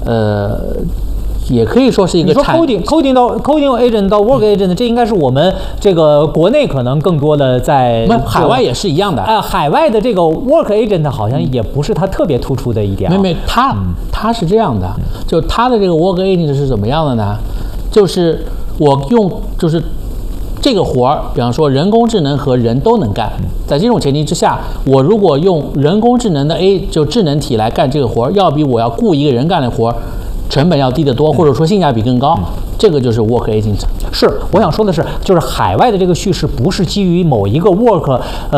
也可以说是一个你说 coding agent 到 work agent， 这应该是我们这个国内可能更多的在海外也是一样的。 海外的这个 work agent 好像也不是它特别突出的一点。 没，它是这样的，就它的这个 work agent 是怎么样的呢？就是就是这个活儿，比方说人工智能和人都能干，在这种前提之下，我如果用人工智能的就智能体来干这个活儿，要比我要雇一个人干的活儿成本要低得多，或者说性价比更高。这个就是 work agent。 是，我想说的是，就是海外的这个叙事不是基于某一个 work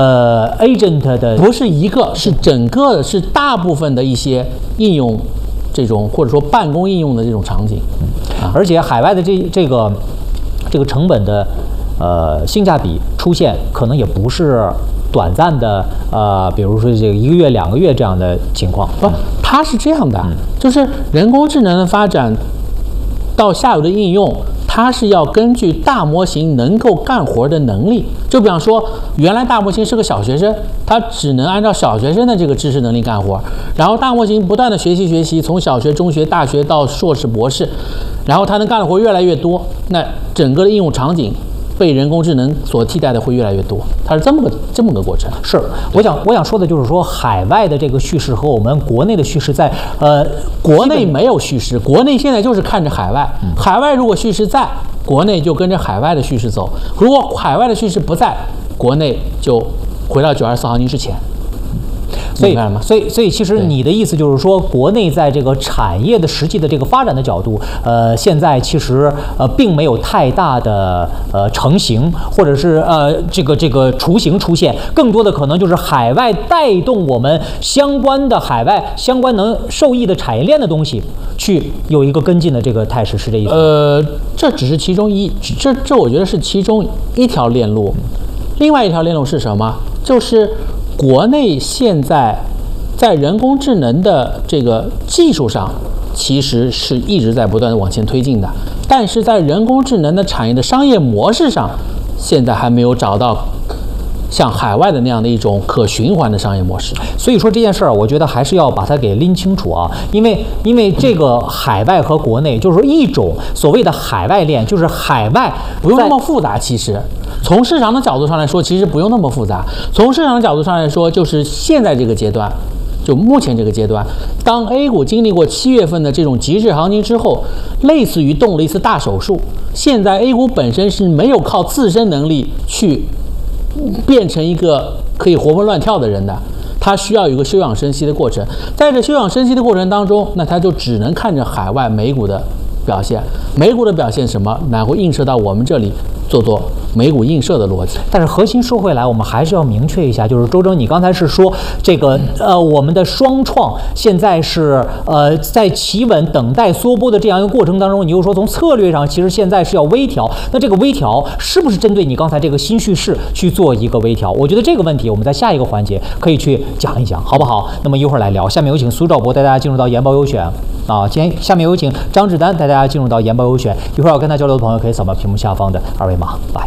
agent 的， 不是一个，是整个的，是大部分的一些应用这种或者说办公应用的这种场景。 而且海外的这个成本的性价比出现，可能也不是短暂的比如说这个1个月、2个月这样的情况。 不，它是这样的，就是人工智能的发展到下游的应用，它是要根据大模型能够干活的能力。就比方说，原来大模型是个小学生，它只能按照小学生的这个知识能力干活，然后大模型不断的学习，从小学、中学、大学到硕士、博士，然后它能干的活越来越多，那整个的应用场景被人工智能所替代的会越来越多，它是这么个过程。 是，我想说的就是说，海外的这个叙事和我们国内的叙事在国内没有叙事，国内现在就是看着海外，海外如果叙事在，国内就跟着海外的叙事走；如果海外的叙事不在，国内就回到924行情之前。 所以其实你的意思就是说，国内在这个产业的实际的这个发展的角度，现在其实并没有太大的成型，或者是这个雏形出现，更多的可能就是海外带动我们相关的海外相关能受益的产业链的东西，去有一个跟进的这个态势，是这意思？ 这只是其中这我觉得是其中一条链路，另外一条链路是什么？就是国内现在在人工智能的这个技术上，其实是一直在不断的往前推进的，但是在人工智能的产业的商业模式上，现在还没有找到像海外的那样的一种可循环的商业模式。 所以说这件事儿，我觉得还是要把它给拎清楚啊，因为这个海外和国内，就是说一种所谓的海外链，就是海外不用那么复杂，其实。从市场的角度上来说，其实不用那么复杂。从市场的角度上来说，就是现在这个阶段，就目前这个阶段，当 A 股经历过7月份的这种极致行情之后，类似于动了一次大手术。现在 A 股本身是没有靠自身能力去变成一个可以活蹦乱跳的人的，它需要有一个休养生息的过程。在这休养生息的过程当中，那它就只能看着海外美股的表现，美股的表现什么，然后映射到我们这里做美股映射的逻辑。 但是核心说回来，我们还是要明确一下，就是周征，你刚才是说这个我们的双创现在是在企稳等待缩波的这样一个过程当中，你又说从策略上其实现在是要微调，那这个微调是不是针对你刚才这个新叙事去做一个微调？我觉得这个问题我们在下一个环节可以去讲一讲，好不好？那么一会儿来聊。下面有请苏兆博带大家进入到研报优选啊，下面有请张志丹带大家进入到研报优选。一会儿要跟他交流的朋友可以扫描屏幕下方的2维码来。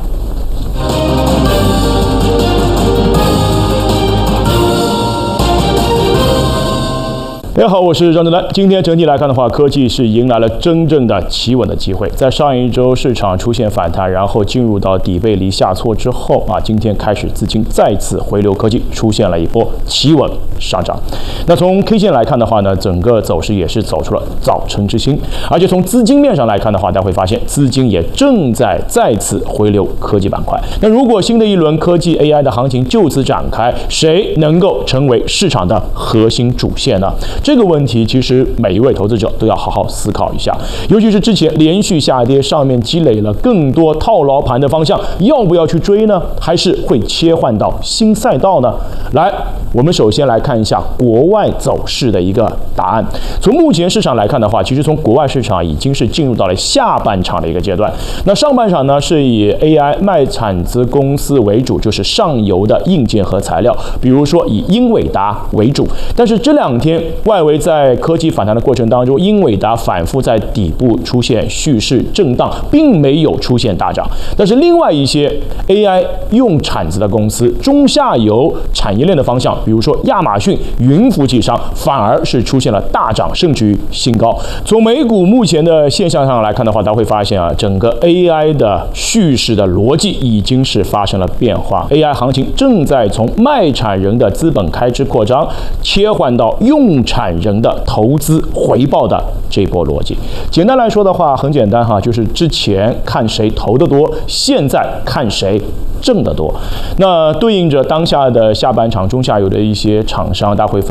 大家好，我是张志丹。今天整体来看的话，科技是迎来了真正的企稳的机会。在上一周市场出现反弹，然后进入到底背离下挫之后今天开始资金再次回流科技，出现了一波企稳上涨。那从 K 线来看的话呢，整个走势也是走出了早晨之星。而且从资金面上来看的话，大家会发现资金也正在再次回流科技板块。那如果新的一轮科技 AI 的行情就此展开，谁能够成为市场的核心主线呢？这个问题其实每一位投资者都要好好思考一下，尤其是之前连续下跌，上面积累了更多套牢盘的方向，要不要去追呢？还是会切换到新赛道呢？来，我们首先来看一下国外走势的一个答案。从目前市场来看的话，其实从国外市场已经是进入到了下半场的一个阶段。那上半场呢，是以 AI 卖产子公司为主，就是上游的硬件和材料，比如说以英伟达为主。但是这两天外外围在科技反弹的过程当中，英伟达反复在底部出现蓄势震荡，并没有出现大涨。但是另外一些 AI 用铲子的公司，中下游产业链的方向，比如说亚马逊云服务器商，反而是出现了大涨，甚至于新高。从美股目前的现象上来看的话，大家会发现啊，整个 AI 的叙事的逻辑已经是发生了变化。AI 行情正在从卖产人的资本开支扩张，切换到用产人的投资回报的这波逻辑。简单来说的话，很简单哈，就是之前看谁投得多，现在看谁挣得多。那对应着当下的下半场中下游的一些厂商，大家会发